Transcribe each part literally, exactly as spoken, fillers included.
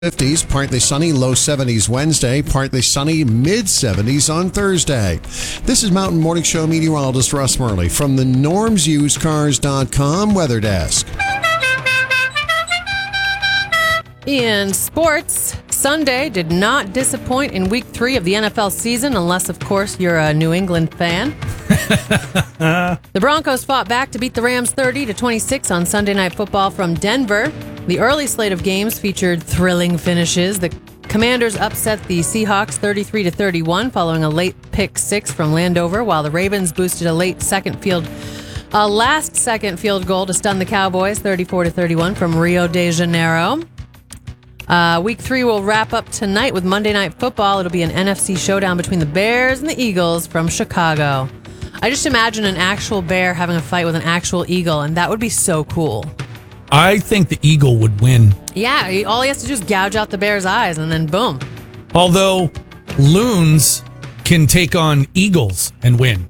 fifties, partly sunny, low seventies Wednesday, partly sunny, mid seventies on Thursday. This is Mountain Morning Show meteorologist Russ Murley from the norms used cars dot com weather desk. In sports, Sunday did not disappoint in week three of the N F L season, unless, of course, you're a New England fan. The Broncos fought back to beat the Rams thirty to twenty-six on Sunday Night Football from Denver. The early slate of games featured thrilling finishes. The Commanders upset the Seahawks thirty-three to thirty-one following a late pick six from Landover, while the Ravens boosted a late second field, a last second field goal to stun the Cowboys thirty-four to thirty-one from Rio de Janeiro. Uh, week three will wrap up tonight with Monday Night Football. It'll be an N F C showdown between the Bears and the Eagles from Chicago. I just imagine an actual bear having a fight with an actual eagle, and that would be so cool. I think the eagle would win. Yeah, he, all he has to do is gouge out the bear's eyes, and then boom. Although loons can take on eagles and win.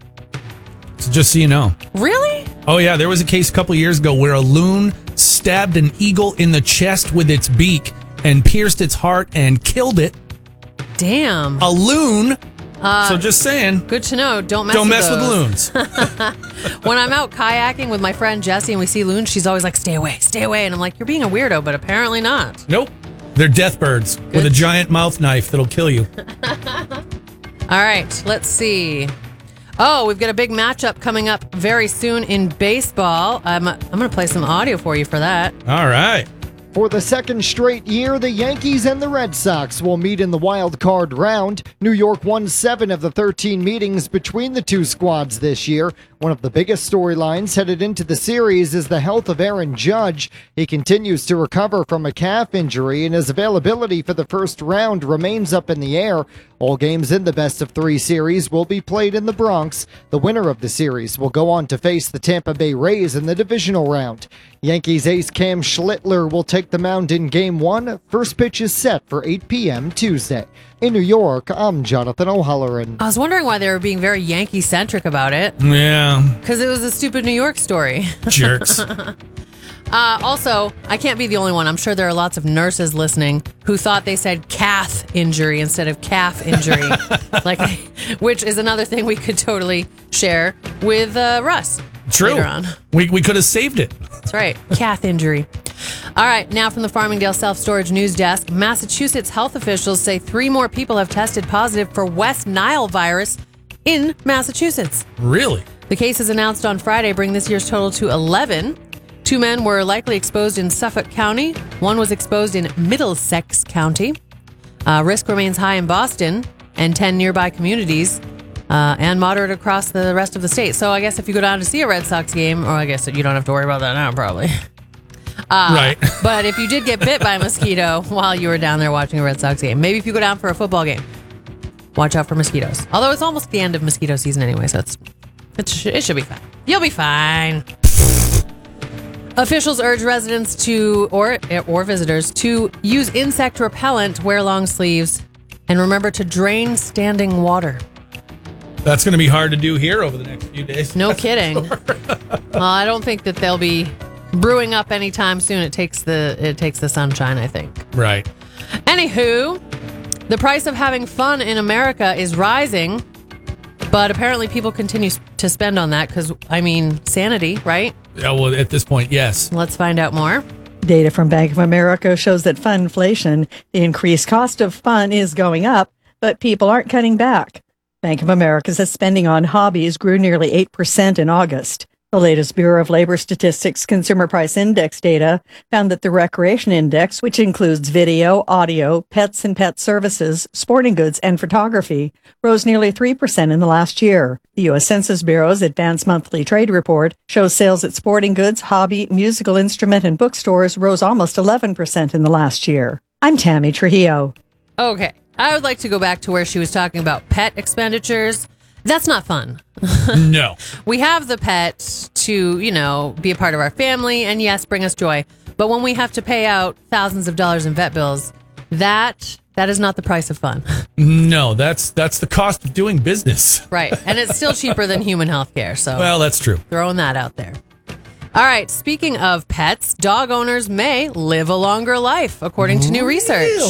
So just so you know. Really? Oh, yeah. There was a case a couple years ago where a loon stabbed an eagle in the chest with its beak and pierced its heart and killed it. Damn. A loon. Uh, so just saying. Good to know. Don't mess Don't with mess those. with loons. When I'm out kayaking with my friend Jessie and we see loons, she's always like, stay away, stay away. And I'm like, you're being a weirdo, but apparently not. Nope. They're death birds Good. with a giant mouth knife that'll kill you. All right. Let's see. Oh, we've got a big matchup coming up very soon in baseball. I'm, I'm going to play some audio for you for that. All right. For the second straight year, the Yankees and the Red Sox will meet in the wild card round. New York won seven of the thirteen meetings between the two squads this year. One of the biggest storylines headed into the series is the health of Aaron Judge. He continues to recover from a calf injury, and his availability for the first round remains up in the air. All games in the best of three series will be played in the Bronx. The winner of the series will go on to face the Tampa Bay Rays in the divisional round. Yankees ace Cam Schlittler will take the mound in game one. First pitch is set for eight p.m. Tuesday. In New York, I'm Jonathan O'Halloran. I was wondering why they were being very Yankee-centric about it. Yeah. Because it was a stupid New York story. Jerks. uh, also, I can't be the only one. I'm sure there are lots of nurses listening who thought they said calf injury instead of calf injury, like, which is another thing we could totally share with uh, Russ. True. Later on. We we could have saved it. That's right. Calf injury. All right. Now from the Farmingdale Self-Storage News Desk, Massachusetts health officials say three more people have tested positive for West Nile virus in Massachusetts. Really? The cases announced on Friday bring this year's total to eleven. Two men were likely exposed in Suffolk County. One was exposed in Middlesex County. Uh, risk remains high in Boston and ten nearby communities. Uh, and moderate across the rest of the state. So I guess if you go down to see a Red Sox game, or I guess you don't have to worry about that now, probably. Uh, right. But if you did get bit by a mosquito while you were down there watching a Red Sox game, maybe if you go down for a football game, watch out for mosquitoes. Although it's almost the end of mosquito season anyway, so it's, it's it should be fine. You'll be fine. Officials urge residents to, or or visitors, to use insect repellent, wear long sleeves, and remember to drain standing water. That's going to be hard to do here over the next few days. No kidding. Sure. Well, I don't think that they'll be brewing up anytime soon. It takes the it takes the sunshine, I think. Right. Anywho, the price of having fun in America is rising, but apparently people continue to spend on that because, I mean, sanity, right? Yeah, well, at this point, yes. Let's find out more. Data from Bank of America shows that funflation, the increased cost of fun, is going up, but people aren't cutting back. Bank of America's spending on hobbies grew nearly eight percent in August. The latest Bureau of Labor Statistics Consumer Price Index data found that the Recreation Index, which includes video, audio, pets and pet services, sporting goods, and photography, rose nearly three percent in the last year. The U S Census Bureau's Advanced Monthly Trade Report shows sales at sporting goods, hobby, musical instrument, and bookstores rose almost eleven percent in the last year. I'm Tammy Trujillo. Okay. I would like to go back to where she was talking about pet expenditures. That's not fun. No. We have the pet to, you know, be a part of our family and, yes, bring us joy. But when we have to pay out thousands of dollars in vet bills, that that is not the price of fun. No, that's that's the cost of doing business. Right. And it's still cheaper than human health care. So well, that's true. Throwing that out there. All right, speaking of pets, dog owners may live a longer life, according to new research.